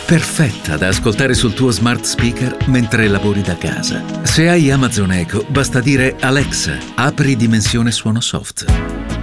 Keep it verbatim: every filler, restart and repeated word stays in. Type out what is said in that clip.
perfetta da ascoltare sul tuo smart speaker mentre lavori da casa. Se hai Amazon Echo, basta dire Alexa, apri Dimensione Suono Soft.